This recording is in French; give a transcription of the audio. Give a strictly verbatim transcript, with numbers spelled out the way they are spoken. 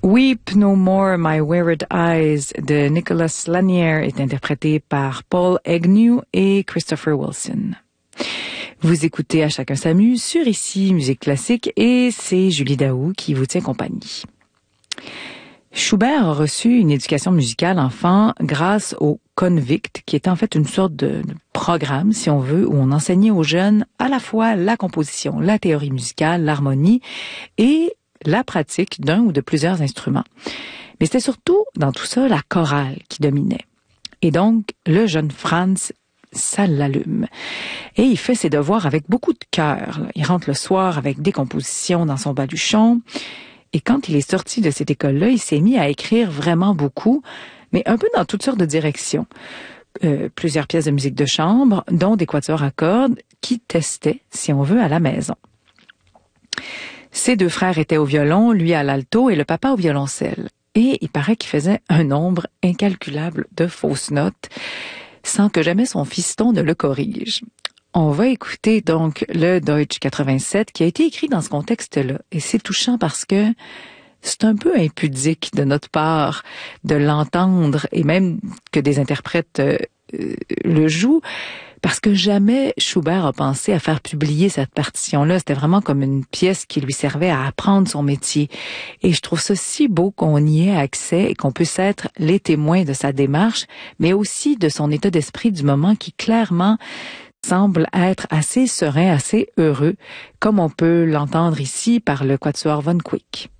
Weep No More, My Weird Eyes de Nicholas Lanier est interprété par Paul Agnew et Christopher Wilson. Vous écoutez À chacun s'amuse sur Ici Musique Classique et c'est Julie Daou qui vous tient compagnie. Schubert a reçu une éducation musicale enfant grâce au Convict, qui était en fait une sorte de programme, si on veut, où on enseignait aux jeunes à la fois la composition, la théorie musicale, l'harmonie et la pratique d'un ou de plusieurs instruments. Mais c'était surtout, dans tout ça, la chorale qui dominait. Et donc, le jeune Franz, ça l'allume. Et il fait ses devoirs avec beaucoup de cœur. Il rentre le soir avec des compositions dans son baluchon. Et quand il est sorti de cette école-là, il s'est mis à écrire vraiment beaucoup, mais un peu dans toutes sortes de directions. Euh, plusieurs pièces de musique de chambre, dont des quatuors à cordes, qui testaient, si on veut, à la maison. Ses deux frères étaient au violon, lui à l'alto et le papa au violoncelle. Et il paraît qu'il faisait un nombre incalculable de fausses notes, sans que jamais son fiston ne le corrige. On va écouter donc le Deutsch quatre-vingt-sept qui a été écrit dans ce contexte-là. Et c'est touchant parce que c'est un peu impudique de notre part de l'entendre et même que des interprètes euh, le jouent, parce que jamais Schubert a pensé à faire publier cette partition-là. C'était vraiment comme une pièce qui lui servait à apprendre son métier. Et je trouve ça si beau qu'on y ait accès et qu'on puisse être les témoins de sa démarche, mais aussi de son état d'esprit du moment qui clairement semble être assez serein, assez heureux, comme on peut l'entendre ici par le quatuor von Quick.